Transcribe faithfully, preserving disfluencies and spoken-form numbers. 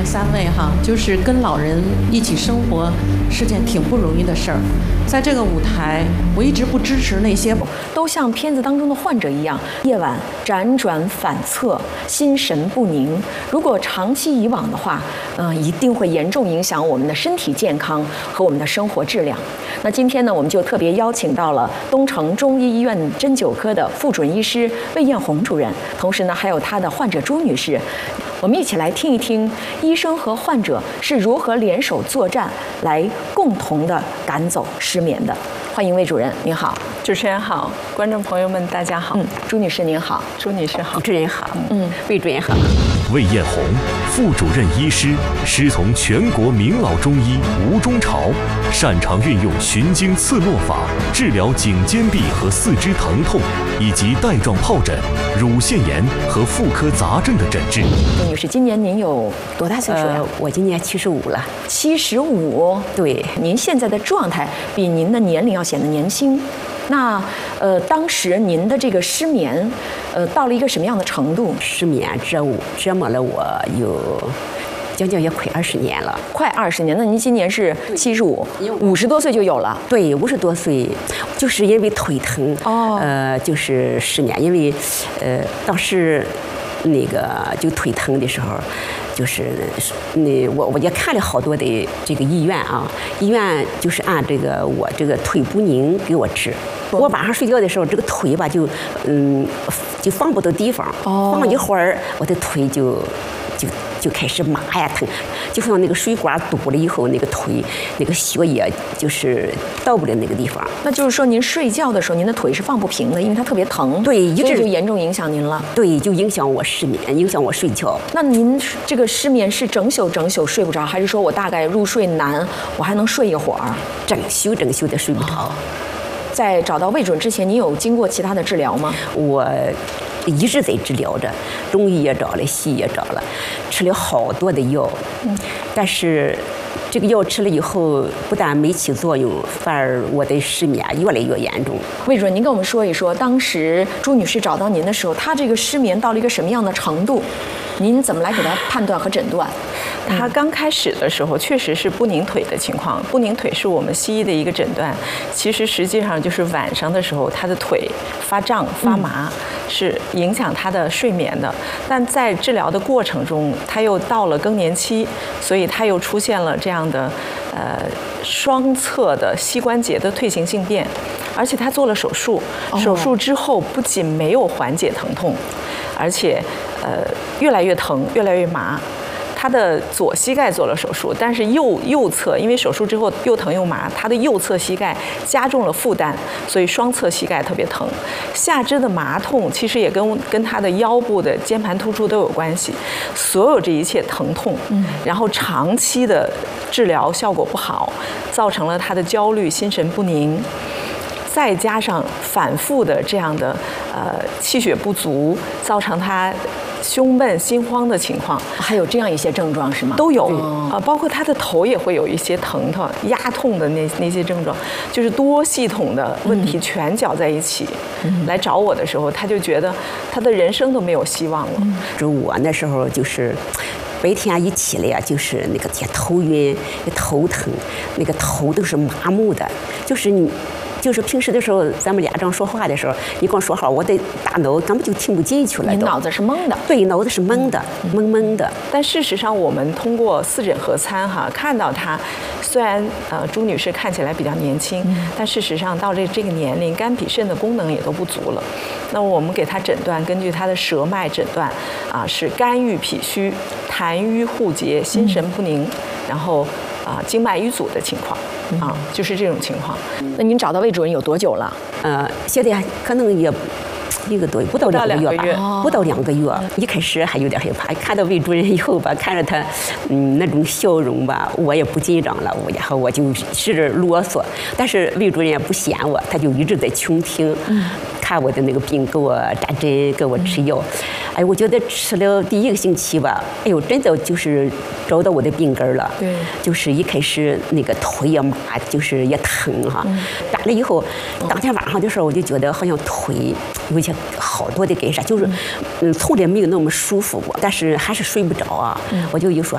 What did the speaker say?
三位哈，就是跟老人一起生活是件挺不容易的事儿。在这个舞台，我一直不支持那些都像片子当中的患者一样，夜晚辗转反侧，心神不宁。如果长期以往的话，呃，一定会严重影响我们的身体健康和我们的生活质量。那今天呢，我们就特别邀请到了东城中医医院针灸科的副主任医师魏艳红主任，同时呢，还有他的患者朱女士。我们一起来听一听医生和患者是如何联手作战，来共同的赶走失眠的。欢迎魏主任，您好。 主持人好，观众朋友们大家好。 嗯，朱女士您好。 朱女士好。 主任好。嗯，魏主任好。 魏艳红，副主任医师，师从全国名老中医吴中朝，擅长运用循经刺络法治疗颈肩臂和四肢疼痛，以及带状疱疹、乳腺炎和妇科杂症的诊治。 朱女士，今年您有多大岁数呀？ 呃，我今年七十五了。 七十五。 对， 您现在的状态比您的年龄要显得年轻。那呃，当时您的这个失眠，呃，到了一个什么样的程度？ 失眠折磨折磨了我有将近也快二十年了， 快二十年。那您今年是七十五，五十多岁就有了。 对，五十多岁，就是因为腿疼， 哦， 呃，就是失眠，因为呃，当时那个就腿疼的时候。就是那我我也看了好多的这个医院啊，医院就是按这个我这个腿不宁给我治。我晚上睡觉的时候，这个腿吧就嗯就放不到地方， 哦、 放一会儿我的腿就就就开始麻呀疼，就像那个水管堵了以后，那个腿那个血液就是到不了那个地方。 那就是说您睡觉的时候，您的腿是放不平的，因为它特别疼。 对，一直就严重影响您了。 对，就影响我失眠，影响我睡觉。 那您这个失眠是整宿整宿睡不着，还是说我大概入睡难，我还能睡一会儿？ 整宿整宿的睡不着。哦， 在找到魏主任之前，您有经过其他的治疗吗？ 我一直在治疗着，中医也找了，西医也找了，吃了好多的药，嗯，但是这个药吃了以后，不但没起作用，反而我的失眠越来越严重。 魏主任，您跟我们说一说，当时朱女士找到您的时候，她这个失眠到了一个什么样的程度？您怎么来给她判断和诊断？ 她刚开始的时候确实是不拧腿的情况，不拧腿是我们西医的一个诊断。其实实际上就是晚上的时候，她的腿发胀发麻，嗯，是影响她的睡眠的。但在治疗的过程中，她又到了更年期，所以她又出现了这样的呃双侧的膝关节的退行性变，而且她做了手术， 哦， 手术之后不仅没有缓解疼痛，而且呃越来越疼，越来越麻。他的左膝盖做了手术，但是右右侧因为手术之后又疼又麻，他的右侧膝盖加重了负担，所以双侧膝盖特别疼。下肢的麻痛其实也跟跟他的腰部的肩盘突出都有关系。所有这一切疼痛，嗯，然后长期的治疗效果不好，造成了他的焦虑、心神不宁。再加上反复的这样的呃气血不足，造成他胸闷心慌的情况， 还有这样一些症状是吗？ 都有啊，呃，包括他的头也会有一些疼痛、压痛的那那些症状，就是多系统的问题全搅在一起。嗯，来找我的时候，他就觉得他的人生都没有希望了。嗯， 就我那时候就是白天一起来呀，就是那个头晕、头疼，那个头都是麻木的，就是你。就是平时的时候，咱们俩正说话的时候，你跟我说话，我的大脑根本就听不进去了。 你脑子是懵的。 对，脑子是懵的，嗯、懵懵的。 但事实上，我们通过四诊合参哈，看到她虽然呃朱女士看起来比较年轻，嗯、但事实上到这这个年龄，肝脾肾的功能也都不足了。那我们给她诊断，根据她的舌脉诊断啊，是肝郁脾虚、痰瘀互结、心神不宁，嗯、然后啊经脉瘀阻的情况。啊，就是这种情况。 那您找到魏主任有多久了？ 呃，现在可能也一个多月，不到两个月吧， 哦、 不到两个月。一开始还有点害怕，看到魏主任以后吧，看着他，嗯，那种笑容吧，我也不紧张了，我然后我就使劲啰嗦，但是魏主任也不嫌我，他就一直在倾听。嗯，看我的那个病，给我扎针，给我吃药。哎，我觉得吃了第一个星期吧，哎呦，真的就是找到我的病根了。 对， 就是一开始那个腿也麻，就是也疼哈。扎了以后，当天晚上的时候，我就觉得好像腿有些好多的改善，就是嗯，从来没有那么舒服过，但是还是睡不着啊。我就一说。